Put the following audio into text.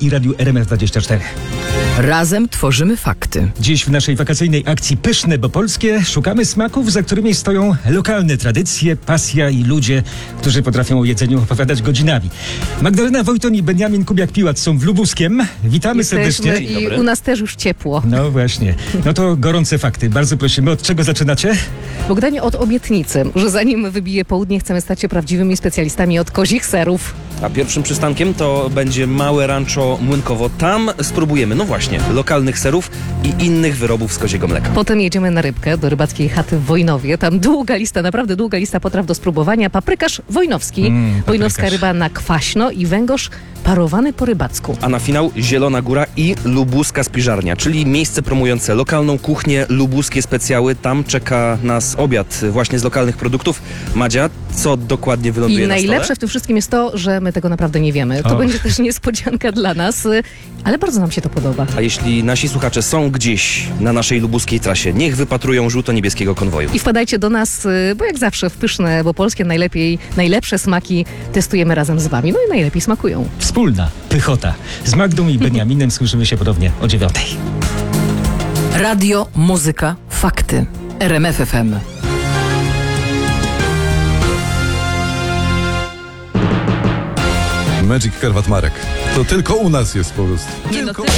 i Radiu RMF24. Razem tworzymy fakty. Dziś w naszej wakacyjnej akcji Pyszne, bo polskie szukamy smaków, za którymi stoją lokalne tradycje, pasja i ludzie, którzy potrafią o jedzeniu opowiadać godzinami. Magdalena Wojton i Beniamin Kubiak-Piłat są w Lubuskiem. Witamy serdecznie. I u nas też już ciepło. No właśnie. No to gorące fakty. Bardzo prosimy. Od czego zaczynacie? Bogdanie, od obietnicy, że zanim wybije południe, chcemy stać się prawdziwymi specjalistami od kozich serów. A pierwszym przystankiem to będzie małe rancho Młynkowo. Tam spróbujemy, no właśnie, lokalnych serów i innych wyrobów z koziego mleka. Potem jedziemy na Rybkę, do rybackiej chaty w Wojnowie. Tam długa lista, naprawdę długa lista potraw do spróbowania. Paprykarz wojnowski, wojnowska ryba na kwaśno i węgorz parowany po rybacku. A na finał Zielona Góra i Lubuska Spiżarnia, czyli miejsce promujące lokalną kuchnię, lubuskie specjały. Tam czeka nas obiad właśnie z lokalnych produktów. Madzia, co dokładnie wyląduje I na stole? najlepsze w tym wszystkim jest to, że my tego naprawdę nie wiemy. To będzie też niespodzianka dla nas, ale bardzo nam się to podoba. A jeśli nasi słuchacze są gdzieś na naszej lubuskiej trasie, niech wypatrują żółto-niebieskiego konwoju. I wpadajcie do nas, bo jak zawsze w Pyszne, bo polskie najlepsze smaki testujemy razem z wami. No i najlepiej smakują. Wspólna pychota. Z Magdą i Beniaminem słyszymy się podobnie o 9:00. Radio, muzyka, fakty. RMF FM. Magic Karwat Marek. To tylko u nas jest po prostu. Nie, no Tylko